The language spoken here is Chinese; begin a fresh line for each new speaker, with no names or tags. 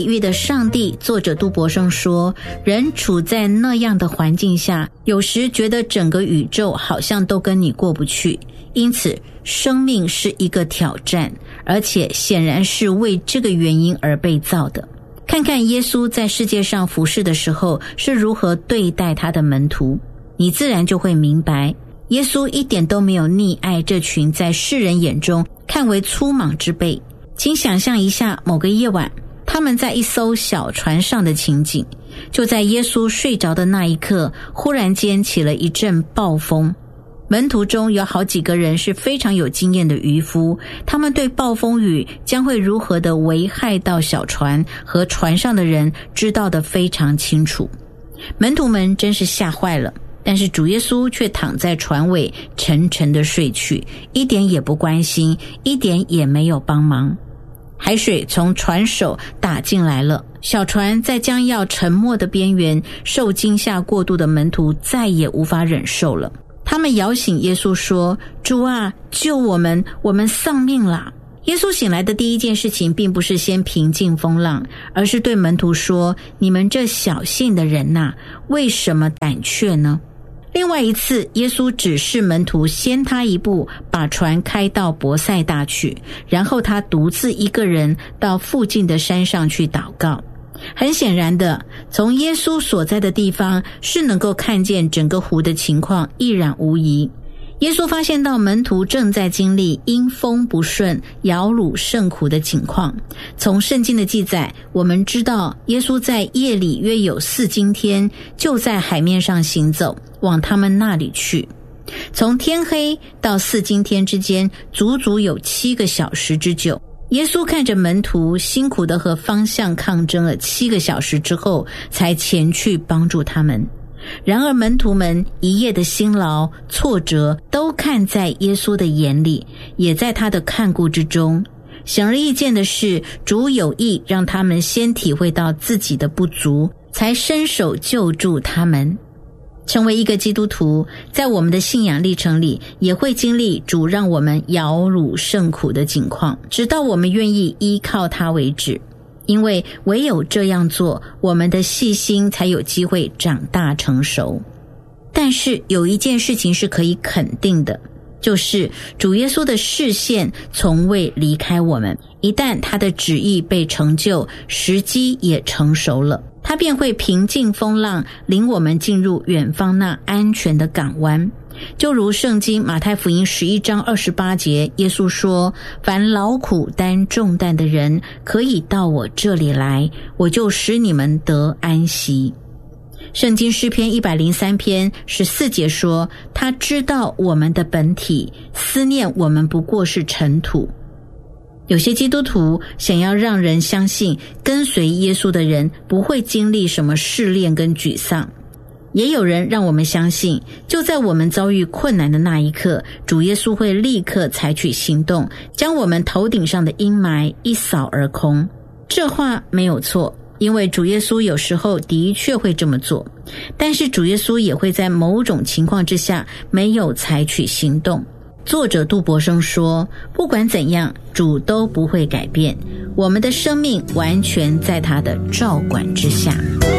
喻的上帝，作者杜柏生说，人处在那样的环境下，有时觉得整个宇宙好像都跟你过不去，因此生命是一个挑战，而且显然是为这个原因而被造的。看看耶稣在世界上服侍的时候是如何对待他的门徒，你自然就会明白，耶稣一点都没有溺爱这群在世人眼中看为粗莽之辈。请想象一下某个夜晚，他们在一艘小船上的情景，就在耶稣睡着的那一刻，忽然间起了一阵暴风。门徒中有好几个人是非常有经验的渔夫，他们对暴风雨将会如何的危害到小船和船上的人知道得非常清楚。门徒们真是吓坏了，但是主耶稣却躺在船尾沉沉的睡去，一点也不关心，一点也没有帮忙。海水从船首打进来了，小船在将要沉没的边缘，受惊吓过度的门徒再也无法忍受了。他们摇醒耶稣说，主啊，救我们，我们丧命了。耶稣醒来的第一件事情并不是先平静风浪，而是对门徒说，你们这小信的人呐，为什么胆怯呢？另外一次，耶稣指示门徒先他一步，把船开到伯赛大去，然后他独自一个人到附近的山上去祷告。很显然的，从耶稣所在的地方是能够看见整个湖的情况一览无遗。耶稣发现到门徒正在经历因风不顺、摇橹甚苦的情况。从圣经的记载，我们知道耶稣在夜里约有4更天就在海面上行走，往他们那里去。从天黑到4更天之间，足足有7个小时之久。耶稣看着门徒辛苦地和方向抗争了7个小时之后，才前去帮助他们。然而门徒们一夜的辛劳、挫折都看在耶稣的眼里，也在他的看顾之中。显而易见的是，主有意让他们先体会到自己的不足，才伸手救助他们。成为一个基督徒，在我们的信仰历程里，也会经历主让我们摇橹甚苦的境况，直到我们愿意依靠他为止。因为唯有这样做，我们的细心才有机会长大成熟。但是有一件事情是可以肯定的，就是主耶稣的视线从未离开我们。一旦他的旨意被成就，时机也成熟了，他便会平静风浪，领我们进入远方那安全的港湾。就如圣经马太福音11章28节，耶稣说，凡劳苦担重担的人，可以到我这里来，我就使你们得安息。圣经诗篇103篇14节说，他知道我们的本体，思念我们不过是尘土。有些基督徒想要让人相信跟随耶稣的人不会经历什么试炼跟沮丧，也有人让我们相信，就在我们遭遇困难的那一刻，主耶稣会立刻采取行动，将我们头顶上的阴霾一扫而空。这话没有错，因为主耶稣有时候的确会这么做，但是主耶稣也会在某种情况之下没有采取行动。作者杜柏生说，不管怎样，主都不会改变，我们的生命完全在他的照管之下。